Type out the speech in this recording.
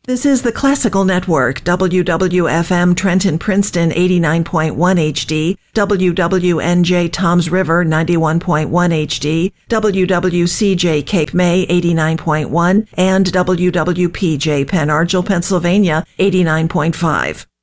This is the Classical Network, WWFM Trenton Princeton 89.1 HD, WWNJ Toms River 91.1 HD, WWCJ Cape May 89.1, and WWPJ Pen Argyl, Pennsylvania 89.5.